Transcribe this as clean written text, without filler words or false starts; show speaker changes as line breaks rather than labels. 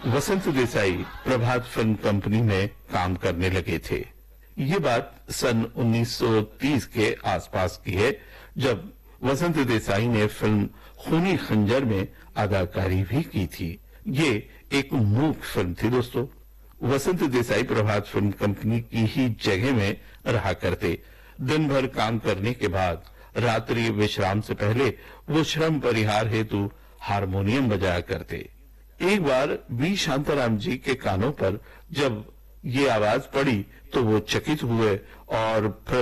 वसंत देसाई प्रभात film company में काम करने लगे थे। ये बात सन 1930 के आसपास की है, जब वसंत देसाई ने फिल्म खूनी खंजर में अदाकारी भी की थी। ये एक मूक फिल्म थी दोस्तों। वसंत देसाई प्रभात फिल्म कंपनी की ही जगह में रहा करते। दिन भर काम करने के बाद रात्रि विश्राम से पहले वो श्रम परिहार हेतु हारमोनियम बजाया करते। एक बार बी शांताराम जी के कानों पर जब ये आवाज पड़ी तो वो चकित हुए और फिर